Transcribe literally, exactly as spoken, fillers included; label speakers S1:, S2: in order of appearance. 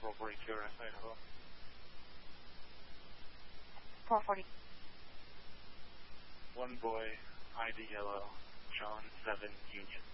S1: four forty Q R S, Idaho.
S2: four forty.
S1: One boy, I D yellow, John seven Union.